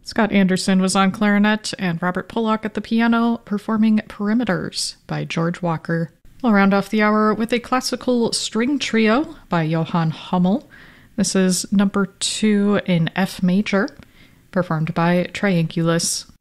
Scott Anderson was on clarinet and Robert Pollock at the piano, performing Perimeters by George Walker. We'll round off the hour with a classical string trio by Johann Hummel. This is number 2 in F major, performed by Triangulus.